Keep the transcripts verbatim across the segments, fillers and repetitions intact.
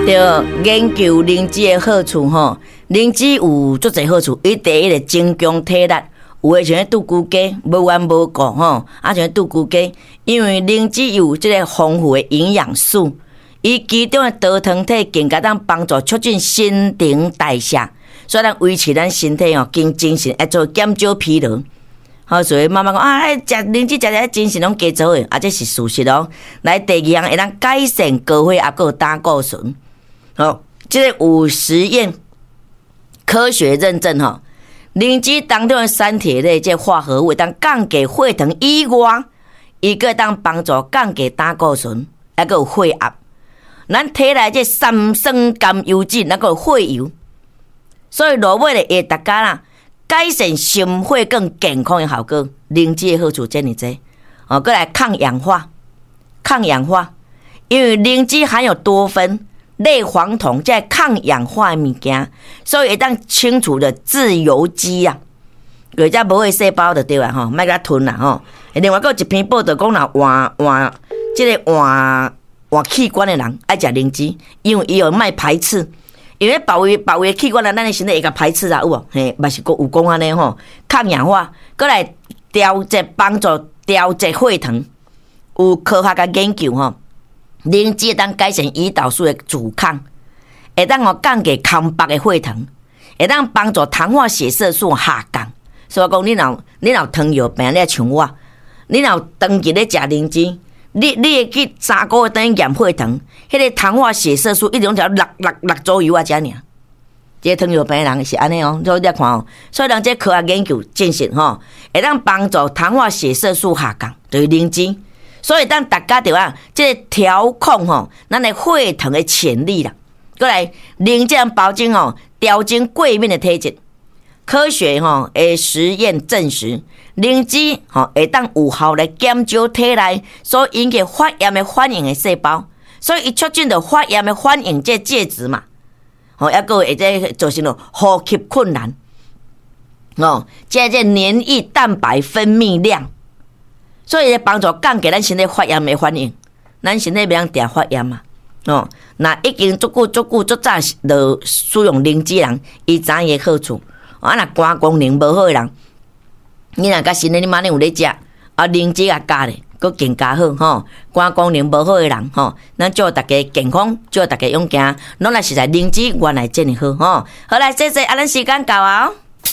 对，研究灵芝的好处吼，灵芝有足侪好处，伊第一个增强体力。有诶像拄骨鸡无弯无固吼，啊像拄骨鸡，因为灵芝有即个丰富诶营养素，伊其中诶多糖体更加当帮助促进新陈代谢，所以咱维持咱身体哦更精神，会做减少疲劳。好，所以妈妈讲啊，食灵芝食食精神拢加做诶，啊这是事实哦。来第二样会当改善高血压，还有胆固醇。好，即、這個有實驗科學認證吼，靈芝當中的三鐵類即化合物，當降低血糖以外，伊個當幫助降低膽固醇，還有血壓。咱體內即三酸甘油酯，還有血油，所以落尾咧會大家啦，改善心血更健康的效果。靈芝的好處真係多，哦，過來抗氧化，抗氧化，因為靈芝含有多酚。類黃酮即係抗氧化的物件，所以會當清除的自由基啊，或者無嘅細胞就對啊吼，莫甲吞啦吼。另外，還有一篇報道講啦，換換即個換換器官的人愛食靈芝，因為伊有賣排斥，因為別位別位器官啊，咱的身體會甲排斥啊，有無？嘿，嘛是有講安尼吼，抗氧化，過來調節幫助調節血糖，有科學嘅研究吼。靈芝會當改善胰島素的阻抗，會當哦降低空腹的血糖，會當幫助糖化血色素下降。所以講，你若你若糖尿病，你像我，你若長期咧食靈芝，你你會去三個月等於驗血糖，迄、那個糖化血色素一直條六六六左右啊，遮爾。這個糖尿病的人是安尼哦，所以你看哦，所以人這科學研究證實吼，會當幫助糖化血色素下降，就是靈芝。所以，當大家對啊，即個調控吼，咱的血糖的潛力啦。過來，靈芝保證哦，調整過敏的體質。科學吼的實驗證實，靈芝吼會當有效來減少體內所引起發炎的反應的細胞，所以伊促進着發炎的反應這介質嘛。吼，抑個會這造成了呼吸困難。哦，即個黏液蛋白分泌量。所以幫助降低咱身體發炎的反應，咱身體袂當定發炎嘛。哦，那已經足久足久足早就使用靈芝人，伊知伊的好處。啊，若肝功能無好的人，你若甲身體你馬上有咧食，啊靈芝啊加咧，佫更加好吼。肝功能無好的人吼，咱祝大家健康，祝大家勇敢，攏來實在靈芝原來真好吼。好來，謝謝，啊，咱時間到啊。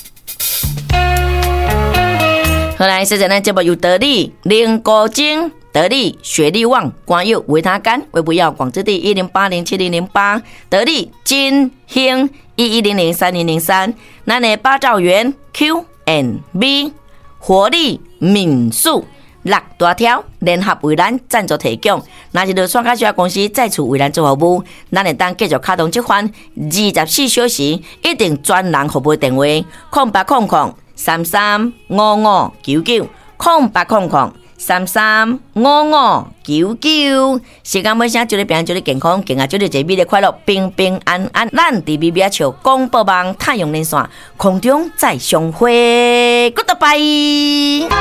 好來，現在呢節目由得力靈果精、得力雪力旺、光佑維他乾、微不要廣之地一零八零七零零八、得力金興一一零零三零零三、咱的八兆元 Q and B 活力敏速六大條聯合為咱贊助提供。那是就雙卡小公司再次為咱做服務，咱會當繼續卡通這款二十四小時一定專人服務電話空八空空。三三五五九九空八空空三三五五九九，時間尾聲祝你平安，祝你健康，健康祝你一美麗快樂，平平安安。咱佇美美笑廣播網太陽連線空中再相會 ，Goodbye。